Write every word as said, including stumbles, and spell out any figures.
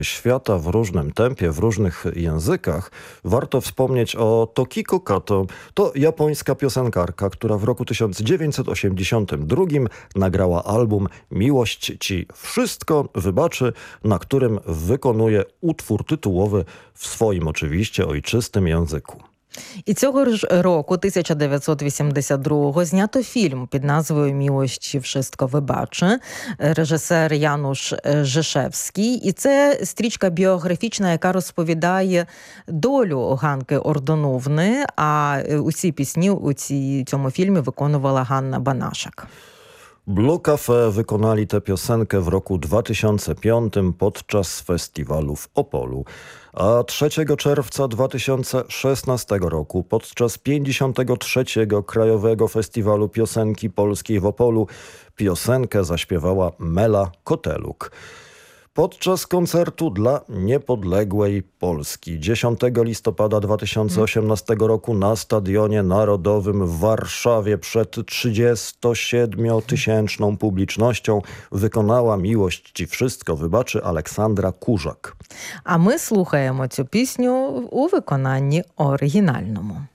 świata w różnym tempie, w różnych językach, warto wspomnieć o Tokiko Kato. To japońska piosenkarka, która w roku tysiąc dziewięćset osiemdziesiątym drugim nagrała album Miłość Ci Wszystko Wybaczy, na którym wykonuje utwór tytułowy w swoim oczywiście ojczystym języku. І цього ж року, тисяча дев'ятсот вісімдесят другого, знято фільм під назвою «Мілощі Вшистко вибаче», режисер Януш Жишевський. І це стрічка біографічна, яка розповідає долю Ганки Ордоновни, а усі пісні у цій, цьому фільмі виконувала Ганна Банашак. Blue Cafe wykonali tę piosenkę w roku dwa tysiące piątym podczas festiwalu w Opolu, a trzeciego czerwca dwa tysiące szesnastego roku podczas pięćdziesiątego trzeciego Krajowego Festiwalu Piosenki Polskiej w Opolu piosenkę zaśpiewała Mela Koteluk. Podczas koncertu dla niepodległej Polski dziesiątego listopada dwa tysiące osiemnastego roku na Stadionie Narodowym w Warszawie przed trzydziestosiedmiotysięczną publicznością wykonała Miłość Ci Wszystko Wybaczy Aleksandra Kurzak. А ми слухаємо цю пісню у виконанні оригінальному.